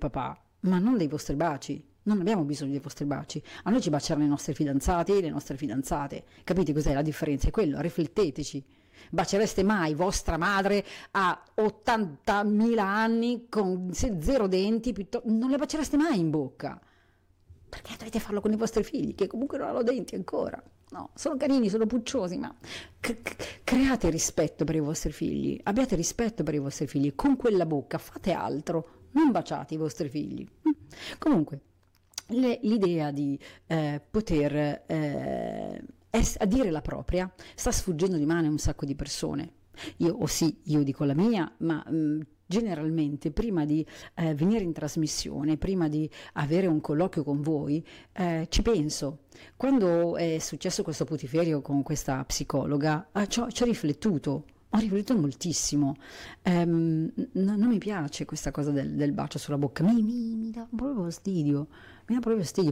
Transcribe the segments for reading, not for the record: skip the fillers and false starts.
papà, ma non dei vostri baci. Non abbiamo bisogno dei vostri baci. A noi ci baceranno i nostri fidanzati e le nostre fidanzate. Capite cos'è la differenza? È quello, rifletteteci. Bacereste mai vostra madre a 80.000 anni con zero denti? Non le bacereste mai in bocca. Perché dovete farlo con i vostri figli, che comunque non hanno denti ancora? No, sono carini, sono pucciosi, ma create rispetto per i vostri figli, abbiate rispetto per i vostri figli, con quella bocca fate altro, non baciate i vostri figli. Comunque, l'idea di poter dire la propria sta sfuggendo di mano a un sacco di persone. Io dico la mia, ma generalmente prima di venire in trasmissione, prima di avere un colloquio con voi, ci penso. Quando è successo questo putiferio con questa psicologa, ci ho riflettuto. Ho riflettuto moltissimo. Non mi piace questa cosa del bacio sulla bocca, mi dà proprio fastidio. Mi dà proprio fastidio.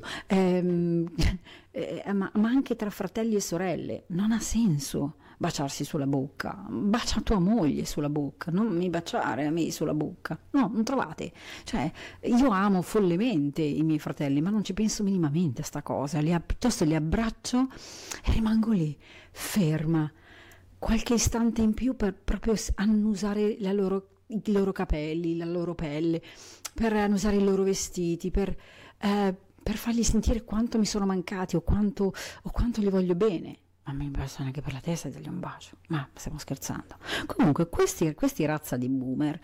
Ma anche tra fratelli e sorelle non ha senso baciarsi sulla bocca. Bacia tua moglie sulla bocca, non mi baciare a me sulla bocca. No, non trovate? Cioè, io amo follemente i miei fratelli, ma non ci penso minimamente a sta cosa. Piuttosto li abbraccio e rimango lì, ferma. Qualche istante in più per proprio annusare i loro capelli, la loro pelle, per annusare i loro vestiti, per fargli sentire quanto mi sono mancati o quanto li voglio bene. Ma mi basta neanche per la testa di dargli un bacio, ma stiamo scherzando. Comunque, questi razza di boomer,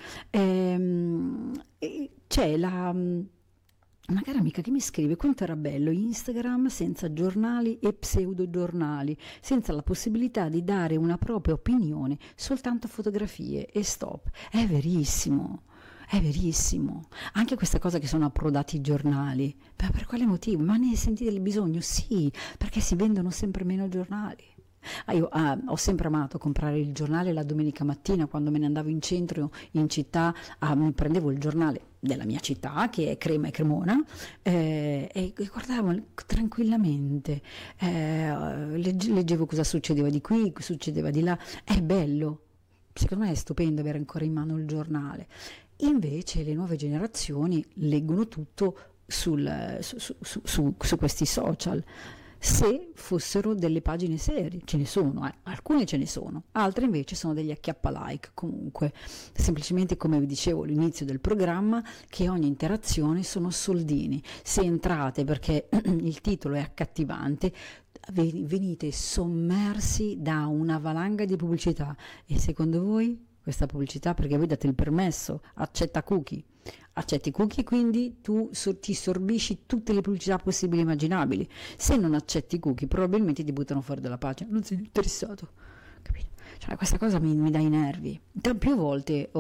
c'è una cara amica che mi scrive quanto era bello Instagram senza giornali e pseudogiornali, senza la possibilità di dare una propria opinione, soltanto fotografie e stop. È verissimo. Anche questa cosa che sono approdati i giornali, ma per quale motivo? Ma ne sentite il bisogno? Sì, perché si vendono sempre meno giornali. Io ho sempre amato comprare il giornale la domenica mattina quando me ne andavo in centro, in città, mi prendevo il giornale della mia città, che è Crema e Cremona, e guardavo tranquillamente, leggevo cosa succedeva di qui, cosa succedeva di là. È bello, secondo me è stupendo avere ancora in mano il giornale. Invece le nuove generazioni leggono tutto su questi social. Se fossero delle pagine serie, ce ne sono, alcune ce ne sono, altre invece sono degli acchiappa-like, comunque, semplicemente come vi dicevo all'inizio del programma, che ogni interazione sono soldini. Se entrate perché il titolo è accattivante, venite sommersi da una valanga di pubblicità e secondo voi questa pubblicità, perché voi date il permesso, accetti cookie, quindi tu ti sorbisci tutte le pubblicità possibili e immaginabili. Se non accetti i cookie probabilmente ti buttano fuori dalla pagina, non sei interessato, capito? Cioè, questa cosa mi dà i nervi. Più volte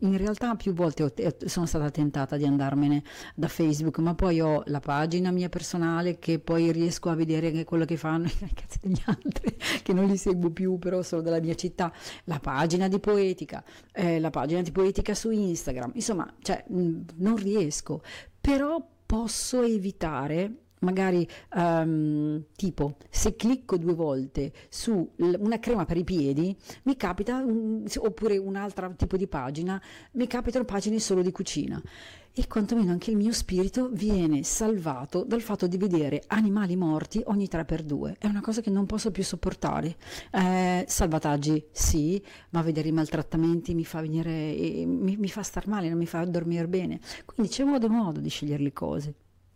sono stata tentata di andarmene da Facebook, ma poi ho la pagina mia personale che poi riesco a vedere che quello che fanno i cazzi degli altri, che non li seguo più, però sono della mia città, la pagina di Poetica su Instagram, insomma, cioè, non riesco, però posso evitare. Magari tipo se clicco 2 volte su una crema per i piedi mi capita oppure un altro tipo di pagina, mi capitano pagine solo di cucina e quantomeno anche il mio spirito viene salvato dal fatto di vedere animali morti ogni 3x2. È una cosa che non posso più sopportare. Salvataggi sì, ma vedere i maltrattamenti mi fa venire, mi fa star male, non mi fa dormire bene, quindi c'è modo di scegliere le cose.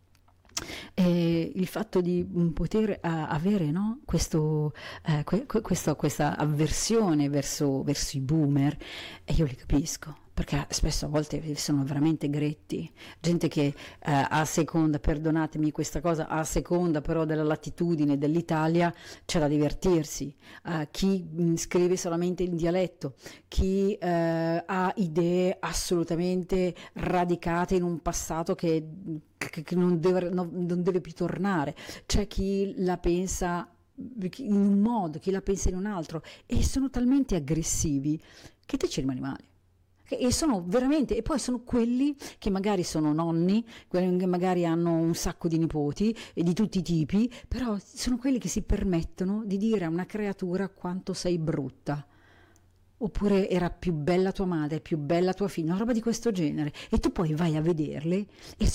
Il fatto di poter avere, no, questa avversione verso i boomer, e io li capisco, perché spesso a volte sono veramente gretti, gente che a seconda, perdonatemi questa cosa, a seconda però della latitudine dell'Italia c'è da divertirsi, chi scrive solamente in dialetto, chi ha idee assolutamente radicate in un passato che non deve più tornare, c'è chi la pensa in un modo, chi la pensa in un altro, e sono talmente aggressivi che te ci rimani male. E sono veramente, e poi sono quelli che magari sono nonni, quelli che magari hanno un sacco di nipoti e di tutti i tipi, però sono quelli che si permettono di dire a una creatura quanto sei brutta. oppure era più bella tua madre, più bella tua figlia, una roba di questo genere, e tu poi vai a vederle e